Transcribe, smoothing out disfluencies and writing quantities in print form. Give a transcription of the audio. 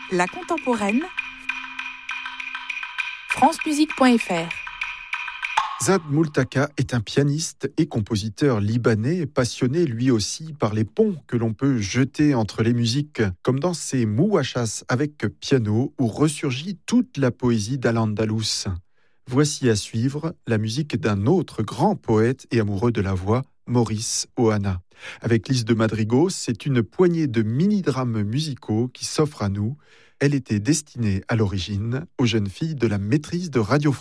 La contemporaine. francemusique.fr. Zad Multaka est un pianiste et compositeur libanais, passionné lui aussi par les ponts que l'on peut jeter entre les musiques, comme dans ses Mouachas avec piano où ressurgit toute la poésie d'Al-Andalus. Voici à suivre la musique d'un autre grand poète et amoureux de la voix, Maurice Ohana. Avec Lys de Madrigal, c'est une poignée de mini-drames musicaux qui s'offrent à nous. Elle était destinée à l'origine aux jeunes filles de la maîtrise de Radio France.